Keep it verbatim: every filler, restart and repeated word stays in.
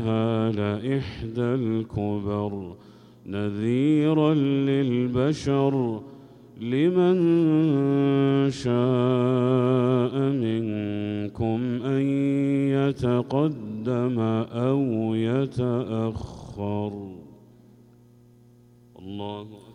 لإحدى الكبر نذيرا للبشر لمن شاء منكم أن يتقدم أو يتأخر. الله